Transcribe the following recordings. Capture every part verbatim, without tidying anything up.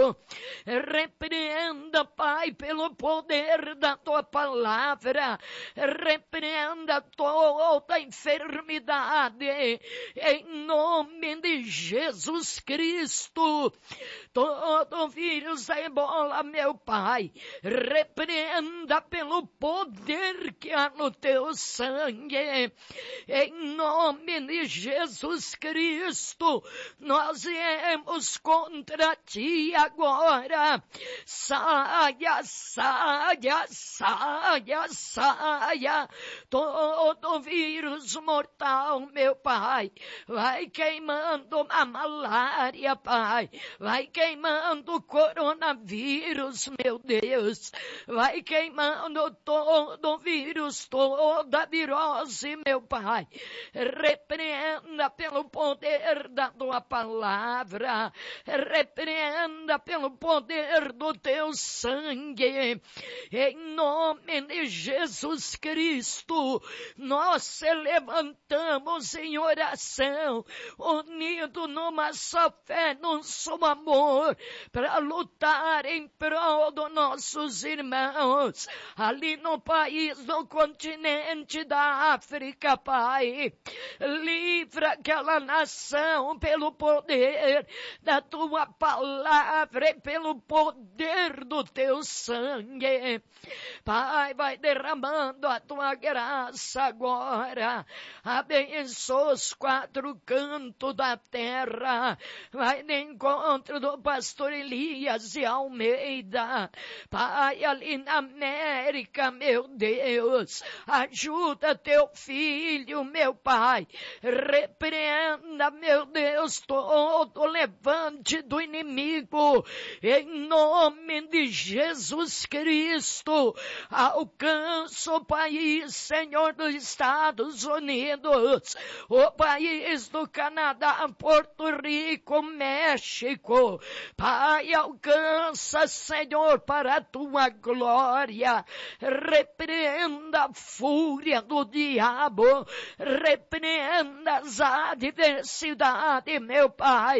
Espírito. Repreenda, Pai, pelo poder da tua palavra. Repreenda toda enfermidade. Em nome de Jesus Cristo. Todo vírus da ebola, meu Pai. Repreenda pelo poder que há no teu sangue. Em nome de Jesus Cristo, nós viemos contra ti agora. Saia, saia, saia, saia. Todo vírus mortal, meu Pai, vai queimando a malária, Pai. Vai queimando o coronavírus, meu Deus. Vai queimando todo vírus, toda virose, meu Pai. Repreenda pelo poder da tua palavra. Repreenda pelo poder do teu sangue. Em nome de Jesus Cristo, nós se levantamos em oração, unido numa só fé, num só amor, para lutar em prol dos nossos irmãos, ali no país, no continente da África, Pai. Livra aquela nação pelo poder da tua palavra e pelo poder do teu sangue. Pai, vai derramando a tua graça agora. Abençoa os quatro cantos da terra. Vai de encontro do pastor Elias de Almeida. Pai, ali na América, meu Deus, ajuda teu filho, meu Pai. Repreenda, meu Deus, todo levante do inimigo. Em nome de Jesus Cristo, alcança o país, Senhor, dos Estados Unidos, o país do Canadá, Porto Rico, México. Pai, alcança, Senhor, para a tua glória. Repreenda a fúria do diabo. Repreenda as adversidades, meu Pai.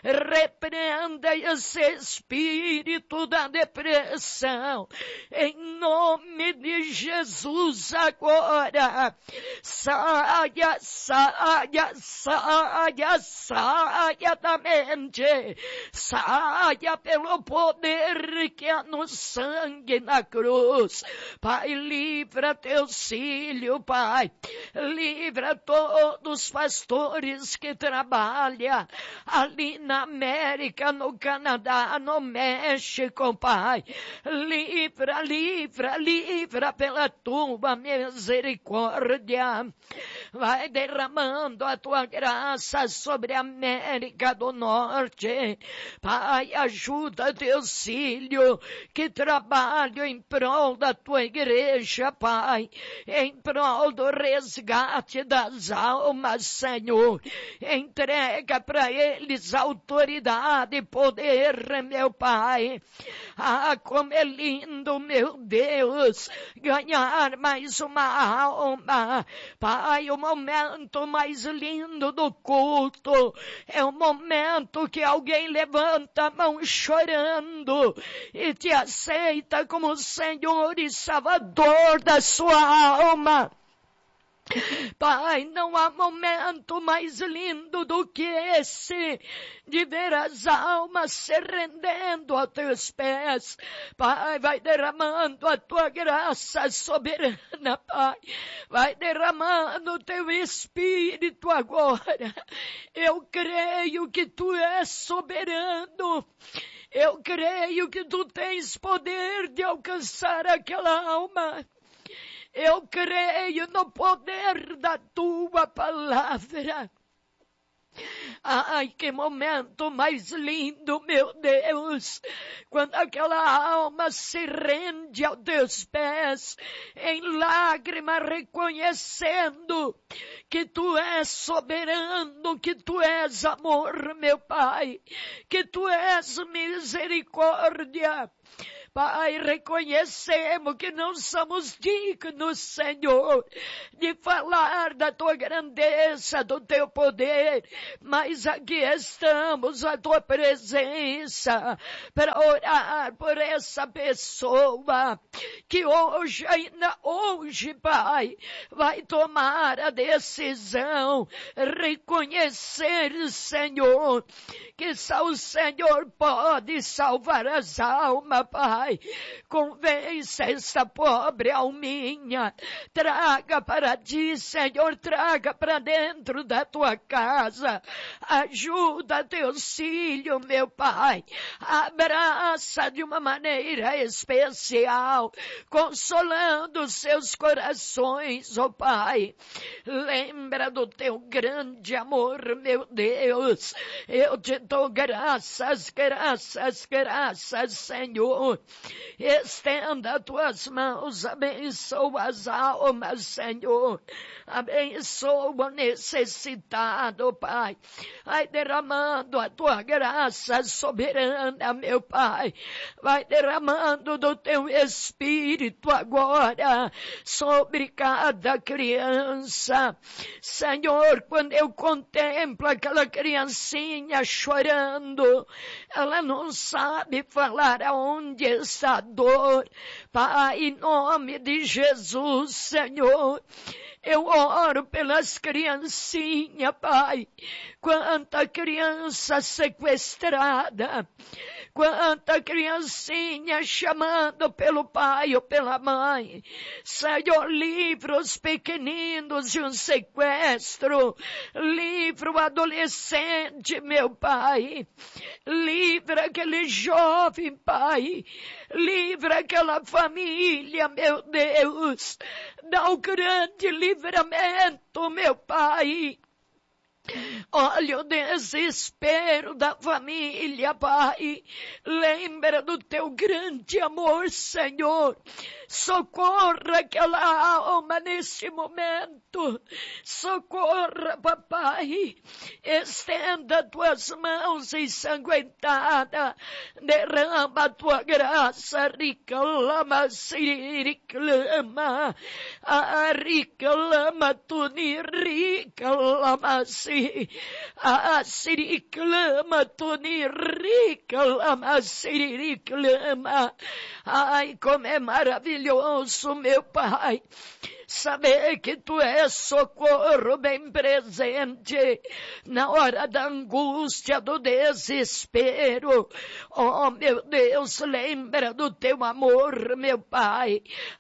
Repreenda esse espírito da depressão. Em nome de Jesus agora. Saia, saia, saia, saia da mente. Saia pelo poder que há no sangue na cruz. Pai, livra teus filhos, Pai. Livra todos os pastores que trabalham ali na América, no Canadá, no México, Pai. Livra, livra, livra pela tua misericórdia. Vai derramando a tua graça sobre a América do Norte. Pai, ajuda teus filhos que trabalham em prol da tua igreja, Pai. Em prol do resgate das almas, Senhor. Entrega para eles autoridade e poder, meu Pai. Ah, como é lindo, meu Deus, ganhar mais uma alma. Pai, o momento mais lindo do culto é o momento que alguém levanta a mão chorando e te aceita como Senhor e Salvador da sua alma. Pai, não há momento mais lindo do que esse, de ver as almas se rendendo aos teus pés. Pai, vai derramando a tua graça soberana, Pai. Vai derramando o teu Espírito agora. Eu creio que tu és soberano. Eu creio que tu tens poder de alcançar aquela alma. Eu creio no poder da tua palavra. Ai, que momento mais lindo, meu Deus, quando aquela alma se rende aos teus pés, em lágrimas, reconhecendo que tu és soberano, que tu és amor, meu Pai, que tu és misericórdia. Pai, reconhecemos que não somos dignos, Senhor, de falar da tua grandeza, do teu poder, mas aqui estamos a tua presença para orar por essa pessoa que hoje, ainda hoje, Pai, vai tomar a decisão, reconhecer, Senhor, que só o Senhor pode salvar as almas, Pai. Convence essa pobre alminha, traga para ti, Senhor, traga para dentro da tua casa, ajuda teus filhos, meu Pai, abraça de uma maneira especial, consolando seus corações, ó Pai. Lembra do teu grande amor, meu Deus. Eu te dou graças, graças, graças, Senhor. Estenda tuas mãos, abençoa as almas, Senhor. Abençoa o necessitado, Pai. Vai derramando a tua graça soberana, meu Pai. Vai derramando do teu Espírito agora sobre cada criança. Senhor, quando eu contemplo aquela criancinha chorando, ela não sabe falar aonde está a dor. Pai, em nome de Jesus, Senhor, eu oro pelas criancinhas, Pai. Quanta criança sequestrada, quanta criancinha chamando pelo pai ou pela mãe. Senhor, livra os pequeninos de um sequestro. Livra o adolescente, meu Pai. Livra aquele jovem, Pai. Livra aquela família, meu Deus. Dá o grande livramento, meu Pai. Olha o desespero da família, Pai. Lembra do teu grande amor, Senhor. Socorra aquela alma neste momento. Socorra, Papai. Estenda tuas mãos ensanguentadas. Derrama a tua graça. Reclama, se reclama. Ah, reclama, tu ni reclama, se. Ah, se reclama, tu ni reclama, se reclama. Ai, como é maravilhoso, meu Pai, saber que tu és socorro bem presente na hora da angústia, do desespero. Oh, meu Deus, lembra do teu amor, meu Pai.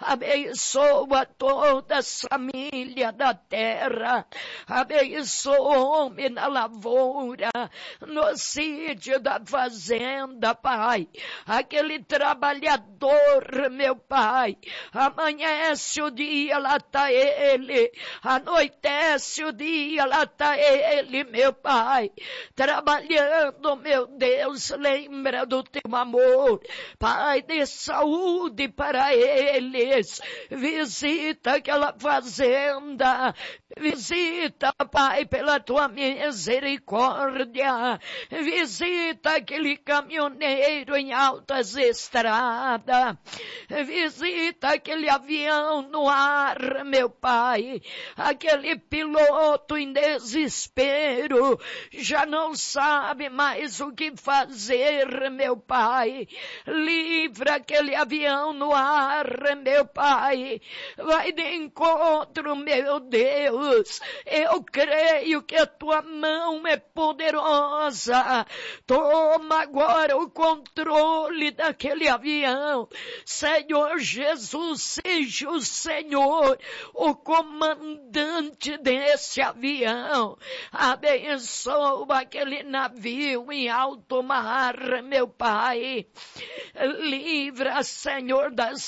Abençoa toda a família da terra. Abençoa o homem na lavoura, no sítio da fazenda, Pai. Aquele trabalhador, meu Pai, amanhece o dia, lá está ele, anoitece o dia, lá está ele, meu Pai, trabalhando, meu Deus. Lembra do teu amor, Pai, de saúde para eles. Visita aquela fazenda, visita, Pai, pela tua misericórdia, visita aquele caminhoneiro em altas estradas, visita aquele avião no ar, meu Pai, aquele piloto em desespero, já não sabe mais o que fazer, meu Pai. Livra aquele avião no ar, meu Pai. Vai de encontro, meu Deus. Eu creio que a tua mão é poderosa. Toma agora o controle daquele avião. Senhor Jesus, seja o Senhor o comandante desse avião. Abençoa aquele navio em alto mar, meu Pai. Livra, Senhor, das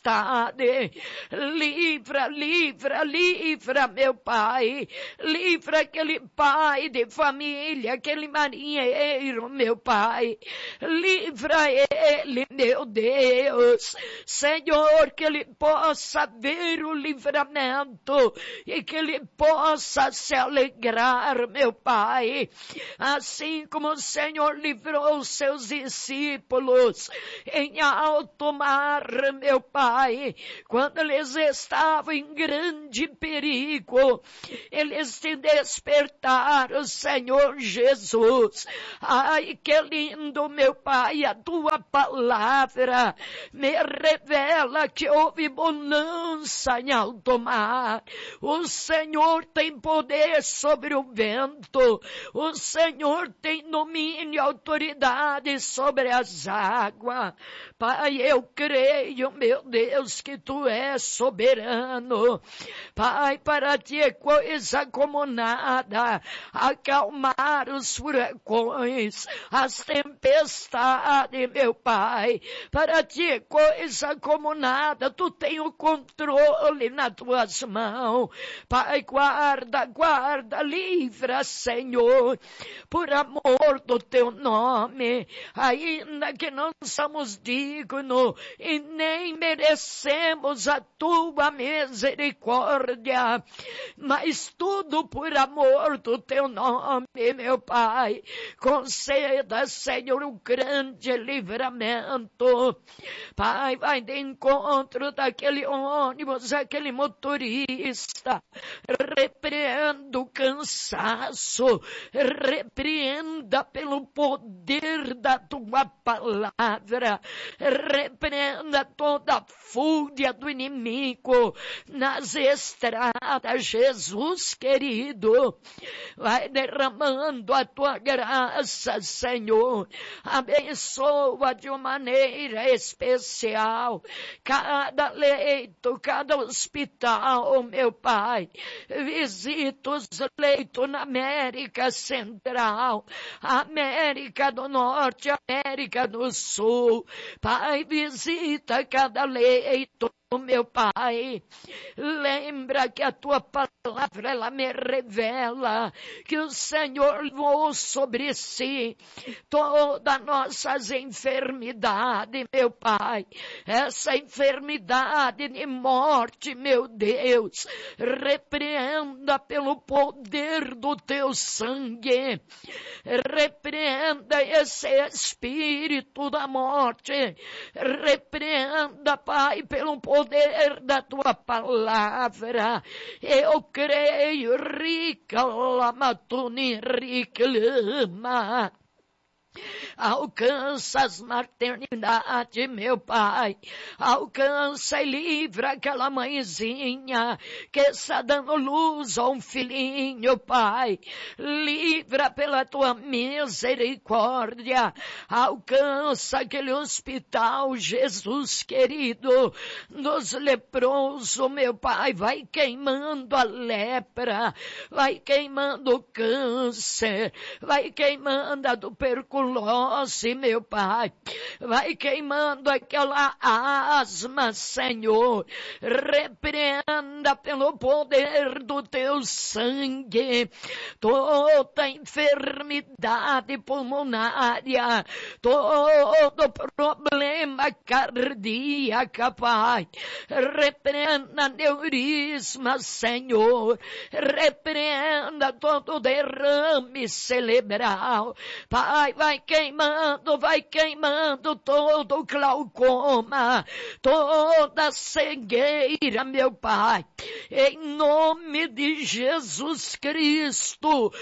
tempestades. Livra, livra, livra, meu Pai. Livra aquele pai de família, aquele marinheiro, meu Pai. Livra ele, meu Deus. Senhor, que ele possa ver o livramento e que ele possa se alegrar, meu Pai. Assim como o Senhor livrou os seus discípulos em alto mar, meu Pai, quando eles estavam em grande perigo, eles se despertaram, Senhor Jesus. Ai, que lindo, meu Pai, a tua palavra me revela que houve bonança em alto mar. O Senhor tem poder sobre o vento, o Senhor tem domínio e autoridade sobre as águas. Pai, eu creio, meu Deus, que tu és soberano. Pai, para ti é coisa como nada acalmar os furacões, as tempestades, meu Pai. Para ti é coisa como nada, tu tem o controle nas tuas mãos. Pai, guarda, guarda, livra, Senhor, por amor do teu nome, ainda que não somos dignos e nem merecemos a tua misericórdia, mas tudo por amor do teu nome, meu Pai. Conceda, Senhor, um grande livramento. Pai, vai de encontro daquele ônibus, aquele motorista. Repreenda o cansaço, repreenda pelo poder da tua palavra, repreenda toda a fúria do inimigo nas estradas, Jesus querido. Vai derramando a tua graça, Senhor. Abençoa de uma maneira especial cada leito, cada hospital, meu Pai. Visita os leitos na América Central, América do Norte, América do Sul. Pai, visita cada leito, meu Pai. Lembra que a tua palavra, ela me revela que o Senhor levou sobre si todas as nossas enfermidades, meu Pai. Essa enfermidade de morte, meu Deus, repreenda pelo poder do teu sangue. Repreenda esse espírito da morte. Repreenda, Pai, pelo poder poder da tua palavra. Eu creio, rica lamatuni, rica lama. Alcança as maternidades, meu Pai. Alcança e livra aquela mãezinha que está dando luz a um filhinho, Pai. Livra pela tua misericórdia. Alcança aquele hospital, Jesus querido, dos leprosos, meu Pai. Vai queimando a lepra, vai queimando o câncer, vai queimando a tuberculose, meu Pai. Vai queimando aquela asma, Senhor. Repreenda pelo poder do teu sangue toda enfermidade pulmonária, todo problema cardíaco, Pai. Repreenda aneurisma, Senhor. Repreenda todo derrame cerebral. Pai, vai queimando, vai queimando todo o glaucoma, toda cegueira, meu Pai. Em nome de Jesus Cristo,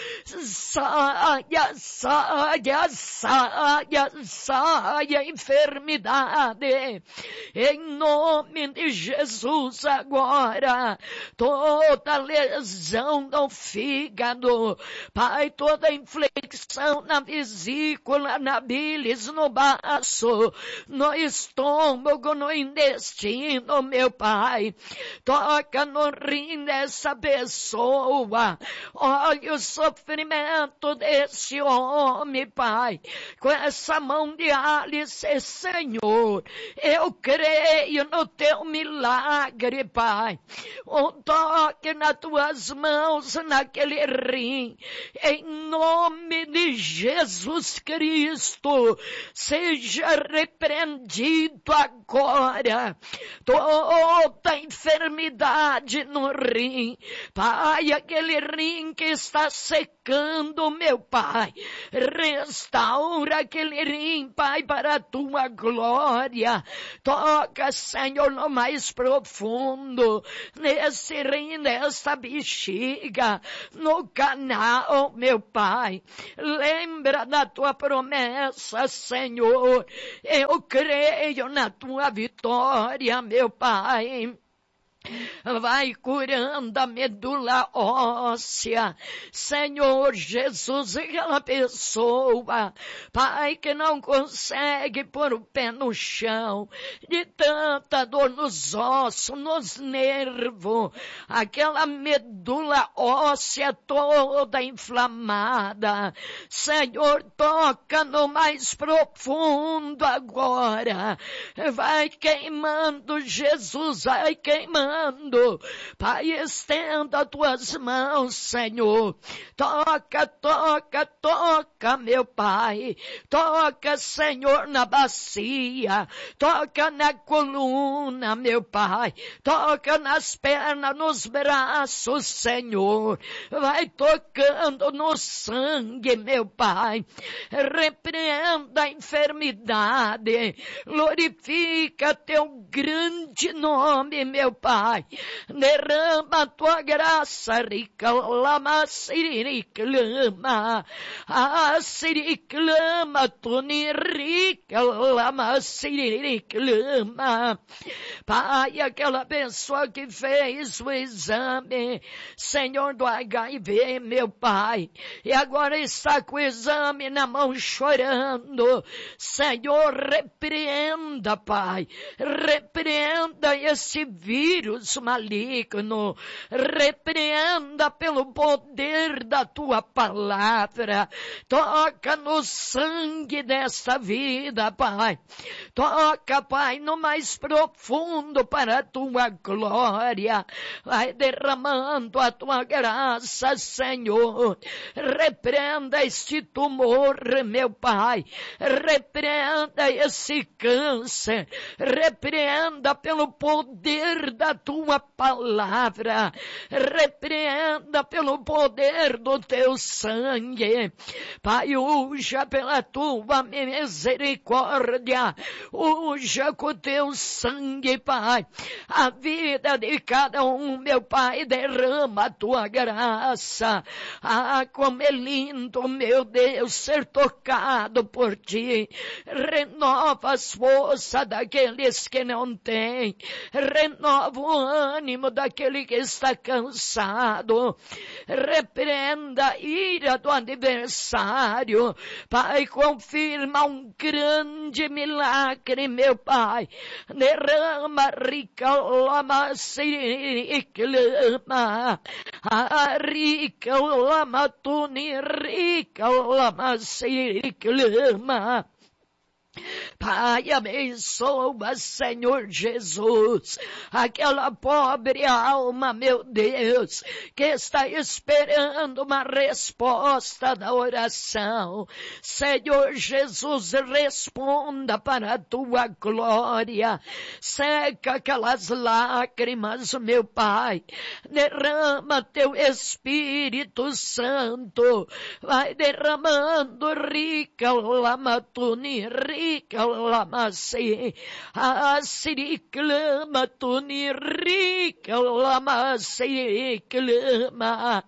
saia, saia, saia, saia enfermidade. Em nome de Jesus agora, toda lesão no fígado, Pai, toda inflexão na vesícula, vesícula, na bilis, no baço, no estômago, no intestino, meu Pai. Toca no rim dessa pessoa. Olha o sofrimento desse homem, Pai. Com essa mão de Alice, Senhor, eu creio no teu milagre, Pai. Um toque nas tuas mãos, naquele rim, em nome de Jesus Cristo, seja repreendido agora toda enfermidade no rim, Pai, aquele rim que está secando, meu Pai, restaura aquele rim, Pai, para a tua glória. Toca, Senhor, no mais profundo, nesse rim, nessa bexiga, no canal, meu Pai. Lembra da tua promessa, Senhor. Eu creio na tua vitória, meu Pai. Vai curando a medula óssea, Senhor Jesus, aquela pessoa, Pai, que não consegue pôr o pé no chão, de tanta dor nos ossos, nos nervos, aquela medula óssea toda inflamada, Senhor, toca no mais profundo agora, vai queimando, Jesus, vai queimando, Pai, estenda as tuas mãos, Senhor. Toca, toca, toca, meu Pai. Toca, Senhor, na bacia. Toca na coluna, meu Pai. Toca nas pernas, nos braços, Senhor. Vai tocando no sangue, meu Pai. Repreenda a enfermidade. Glorifica teu grande nome, meu Pai. Derrama a tua graça, rica, lama, siriclama, a siriclama, tuni, rica, lama, siriclama. Pai, aquela pessoa que fez o exame, Senhor, do H I V, meu Pai, e agora está com o exame na mão chorando, Senhor, repreenda, Pai, repreenda esse vírus maligno, repreenda pelo poder da tua palavra, toca no sangue desta vida, Pai, toca, Pai, no mais profundo para a tua glória, vai derramando a tua graça, Senhor, repreenda este tumor, meu Pai, repreenda esse câncer, repreenda pelo poder da tua palavra, repreenda pelo poder do teu sangue, Pai, uja pela tua misericórdia, uja com o teu sangue, Pai, a vida de cada um, meu Pai, derrama a tua graça. Ah, como é lindo, meu Deus, ser tocado por ti, renova as forças daqueles que não têm, renova o ânimo daquele que está cansado, repreenda a ira do adversário, Pai, confirma um grande milagre, meu Pai, derrama rica lama siriclama, a rica lama tuni, rica lama siriclama. Pai, abençoa, Senhor Jesus, aquela pobre alma, meu Deus, que está esperando uma resposta da oração. Senhor Jesus, responda para a tua glória. Seca aquelas lágrimas, meu Pai. Derrama teu Espírito Santo. Vai derramando rica lamatuni, rica rica lamase, asiri clama tuni rica lamase clama,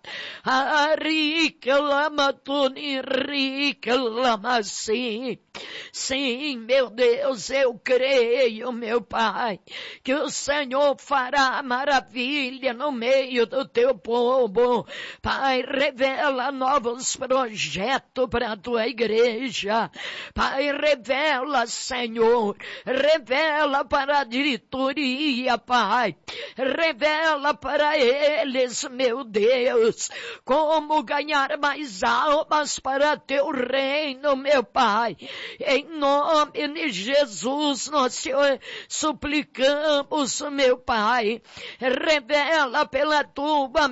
arica lama tuni rica lamase. Sim, meu Deus, eu creio, meu Pai, que o Senhor fará maravilha no meio do teu povo. Pai, revela novos projetos para a tua igreja. Pai, revela, Senhor, revela para a diretoria, Pai, revela para eles, meu Deus, como ganhar mais almas para teu reino, meu Pai. Em nome de Jesus, nós te suplicamos, meu Pai, revela pela tua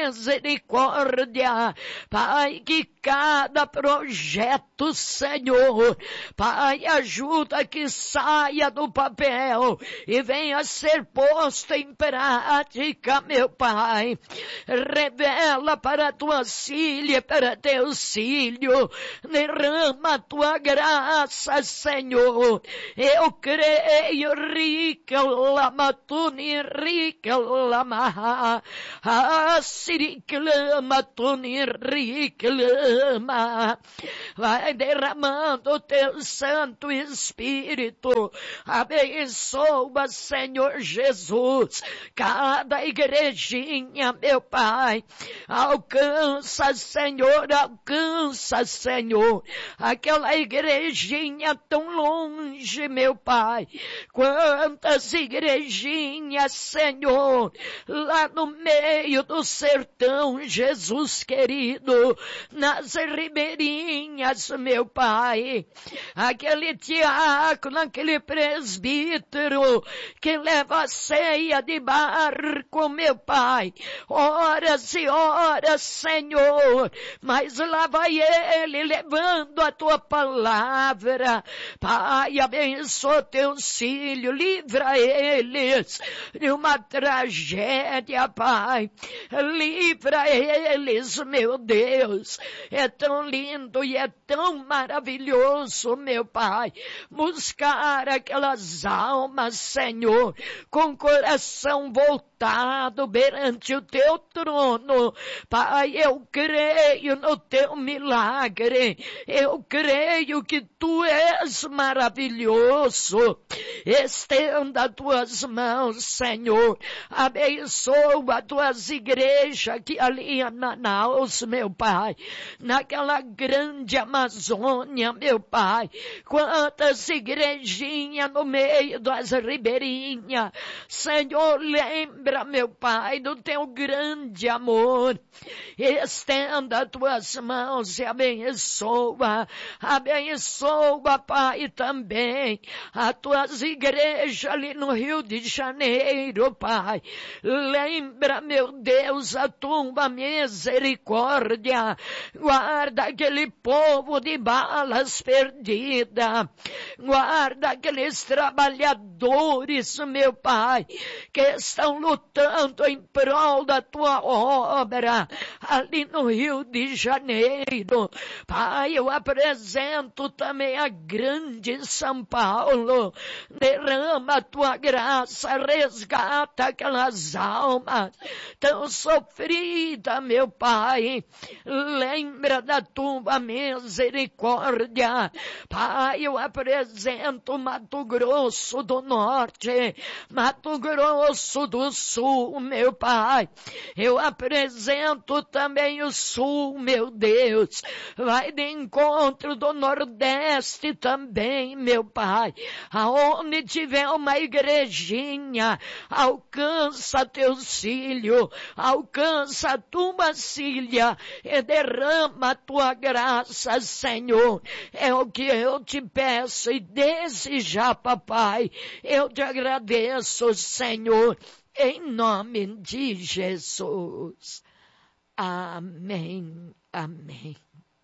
misericórdia, Pai, que cada projeto, Senhor, Pai, ajuda que saia do papel e venha ser posto em prática, meu Pai. Revela para tua filha, para teus filhos, derrama a tua graça, Senhor. Eu creio, rica lama, tuni rica lama, asiri clama, tuni rica lama. Vai derramando o teu Santo Espírito. Abençoa, Senhor Jesus, cada igrejinha, meu Pai. Alcança, Senhor, alcança, Senhor, aquela igrejinha tão longe, meu Pai. Quantas igrejinhas, Senhor, lá no meio do sertão, Jesus querido, nas ribeirinhas, meu Pai. Aquele diácono, aquele presbítero que leva a ceia de barco, meu Pai. Horas e horas, Senhor, mas lá vai ele levando a tua palavra. Pai, abençoa teus filhos, livra eles de uma tragédia, Pai. Livra eles, meu Deus. É tão lindo e é tão maravilhoso, meu Pai, buscar aquelas almas, Senhor, com coração voltado perante o teu trono. Pai, eu creio no teu milagre. Eu creio que tu és maravilhoso. Estenda as tuas mãos, Senhor. Abençoa as tuas igrejas aqui ali em Manaus, meu Pai. Naquela grande Amazônia, meu Pai. Quantas igrejinhas no meio das ribeirinhas. Senhor, lembra, meu Pai, do teu grande amor. Estenda as tuas mãos e abençoa. Abençoa, Pai, também as tuas igrejas ali no Rio de Janeiro, Pai. Lembra, meu Deus, a tua misericórdia. Guarda aquele povo de balas perdidas. Guarda aqueles trabalhadores, meu Pai, que estão lutando em prol da tua obra ali no Rio de Janeiro. Pai, eu apresento também a grande São Paulo. Derrama a tua graça, resgata aquelas almas tão sofridas, meu Pai. Lembra da tua misericórdia. Pai, eu apresento Mato Grosso do Norte, Mato Grosso do Sul, meu Pai. Eu apresento também o Sul, meu Deus. Vai de encontro do Nordeste também, meu Pai. Aonde tiver uma igrejinha, alcança teus filhos, alcança a tua filha e derrama a tua graça, Senhor. É o que eu te peço e desde já, papai, eu te agradeço, Senhor, em nome de Jesus. Amém, amém.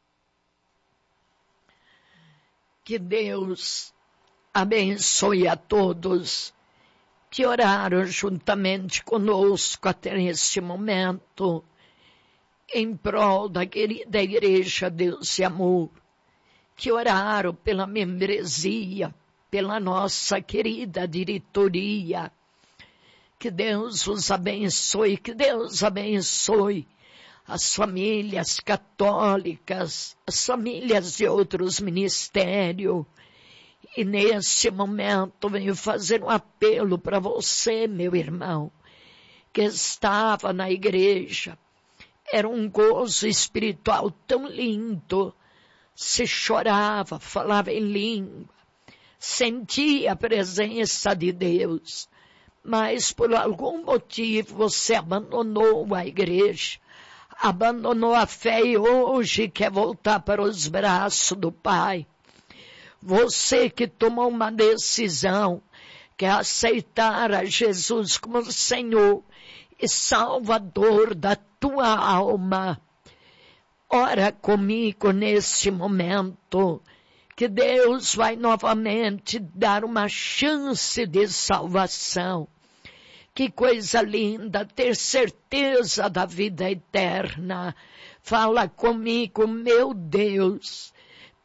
Que Deus abençoe a todos que oraram juntamente conosco até este momento, em prol da querida igreja Deus e Amor. que oraram pela membresia, pela nossa querida diretoria. Que Deus os abençoe, que Deus abençoe as famílias católicas, as famílias de outros ministérios. E nesse momento venho fazer um apelo para você, meu irmão, que estava na igreja. Era um gozo espiritual tão lindo. Se chorava, falava em língua, sentia a presença de Deus. Mas por algum motivo você abandonou a igreja, abandonou a fé e hoje quer voltar para os braços do Pai. Você que tomou uma decisão, quer aceitar a Jesus como Senhor e Salvador da tua alma. Ora comigo nesse momento, que Deus vai novamente dar uma chance de salvação. Que coisa linda, ter certeza da vida eterna. Fala comigo, meu Deus,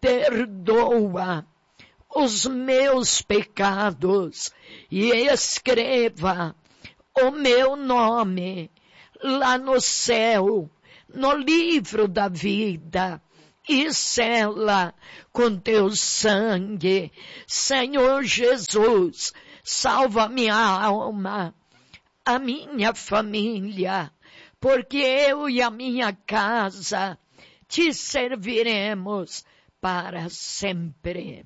perdoa os meus pecados e escreva o meu nome lá no céu, no livro da vida, e sela com teu sangue. Senhor Jesus, salva minha alma, a minha família, porque eu e a minha casa te serviremos para sempre.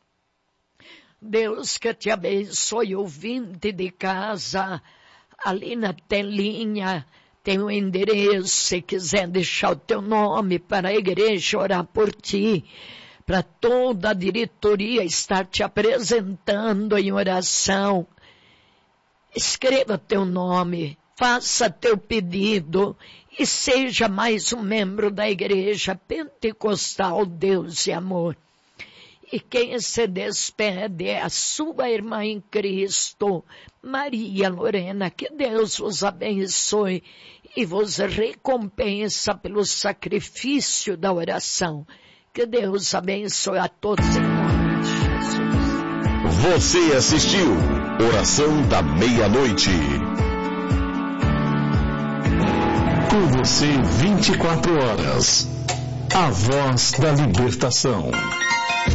Deus que te abençoe, ouvinte de casa, ali na telinha tem um endereço, se quiser deixar o teu nome para a igreja orar por ti, para toda a diretoria estar te apresentando em oração. Escreva teu nome, faça teu pedido e seja mais um membro da igreja pentecostal Deus e Amor. E quem se despede é a sua irmã em Cristo, Maria Lorena. Que Deus vos abençoe e vos recompensa pelo sacrifício da oração. Que Deus abençoe a todos em nome de Jesus. Você assistiu Oração da Meia-Noite. Com você vinte e quatro horas. A voz da libertação.